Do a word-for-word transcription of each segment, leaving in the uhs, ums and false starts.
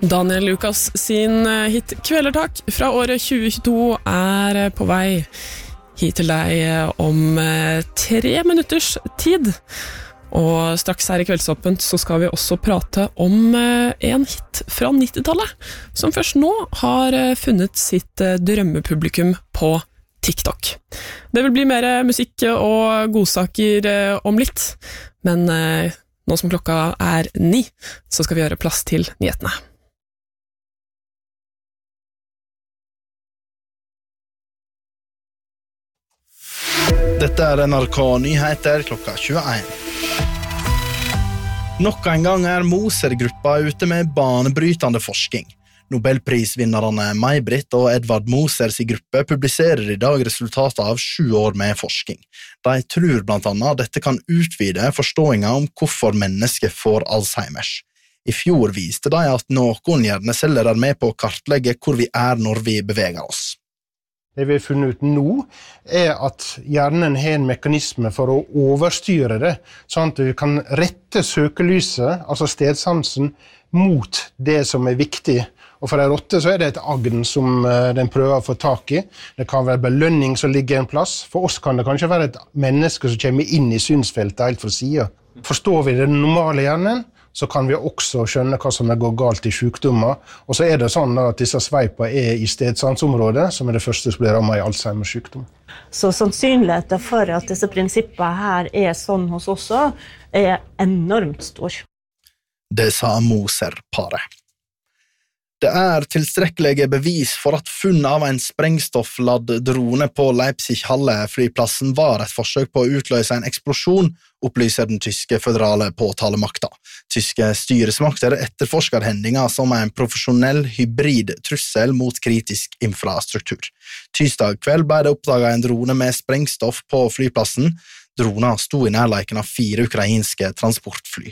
Daniel Lucas sin hit Kvelertak fra året tjue tjueto er på vei hit til deg om tre minutters tid. Og straks her i Kveldsåpent så skal vi også prate om en hit fra nittitallet, som først nå har funnet sitt drømmepublikum på TikTok. Det vil bli mer musikk og godsaker om litt, men nå som klokka er ni, så skal vi gjøre plass til nyhetene. Dette er N R K Nyheter klokka tjueen. Nok en gang er Moser-gruppa ute med banebrytende forskning. Nobelprisvinnerne May-Britt og Edvard Mosers gruppe publiserer i dag resultatet av sju år med forskning. De tror blant annet dette kan utvide forståelsen om hvorfor mennesker får Alzheimers. I fjor viste de at noen hjerneceller er med på å kartlegge hvor vi er når vi beveger oss. Det vi har funnet ut nå er at hjernen har en mekanisme for å overstyre det, sånn at vi kan rette søkelyset, altså stedsansen, mot det som er viktig. Og for en rotte så er det et agn som den prøver å få tak i. Det kan være belønning som ligger en plass. For oss kan det kanskje være et menneske som kommer inn i synsfeltet helt fra siden. Forstår vi den normale hjernen, så kan vi også skjønne hva som er går galt i sykdommer. Og så er det sånn at disse sveiper er i stedsansområdet, som er det første som blir rammet i Alzheimers sykdom. Så sannsynligheten for at disse prinsippene her er sånn hos oss også, er enormt stor. Det sa Moser-paret. Det er tilstrekkelige bevis for at funn av en sprengstoffladd drone på Leipzig-Halle-flyplassen var et forsøk på å utløse en eksplosjon, opplyser den tyske føderale påtalemakta. Tyske styresmakter etterforsker hendinga som en profesjonell hybrid-trussel mot kritisk infrastruktur. Tirsdag kveld ble det oppdaget en drone med sprengstoff på flyplassen. Drona sto i nærleiken av fire ukrainske transportfly.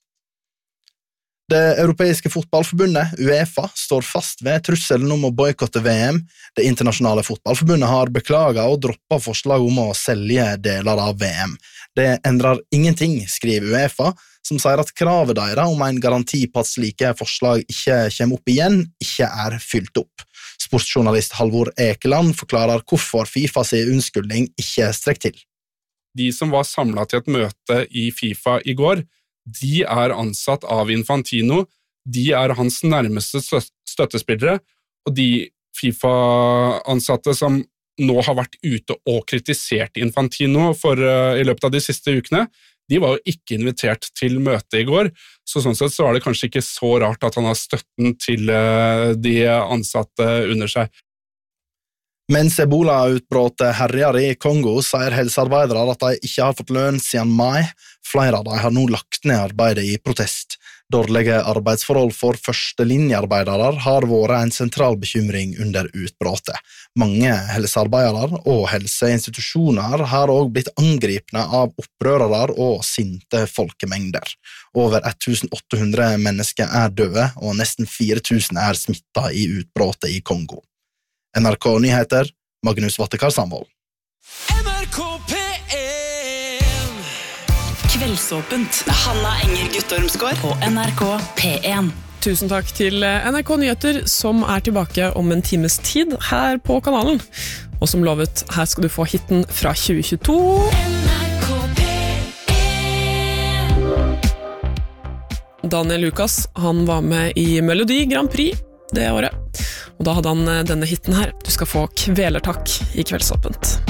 Det europeiske fotballforbundet, UEFA, står fast ved trusselen om å boykotte V M. Det internasjonale fotballforbundet har beklaget og droppet forslag om å selge deler av V M. Det endrer ingenting, skriver UEFA, som sier at kravet deres om en garanti på at slike forslag ikke kommer opp igjen, ikke er fylt opp. Sportsjournalist Halvor Ekeland forklarer hvorfor FIFAs unnskyldning ikke strekker til. De som var samlet til et møte i FIFA i går, de er ansatt av Infantino, de er hans nærmeste støttespillere, og de FIFA-ansatte som nå har vært ute og kritisert Infantino for, uh, i løpet av de siste ukene, de var jo ikke invitert til møte i går, så sånn sett så er det kanskje ikke så rart at han har støtten til uh, de ansatte under seg. Mens Ebola-utbrottet herjer i Kongo, sier helsearbeidere at de ikke har fått lønn siden mai. Flere av de har nå lagt ned arbeidet i protest. Dårlige arbeidsforhold for førstelinjearbeidere har vært en sentral bekymring under utbrottet. Mange helsearbeidere og helseinstitusjoner har også blitt angripne av opprørere og sinte folkemengder. Over åtte hundre mennesker er døde, og nesten fire tusen er smittet i utbrottet i Kongo. N R K Nyheter, Magnus Vattekar Sandvold. N R K P en Kveldsåpent med Hanna Enger Guttormsgård på N R K P en. Tusen takk til N R K Nyheter, som er tilbake om en times tid her på kanalen. Og som lovet, her skal du få hitten fra tjue tjueto. N R K P en Daniel Lucas, han var med i Melodi Grand Prix det året. Og da hadde han denne hitten her. Du skal få Kvelertak i Kveldsåpent.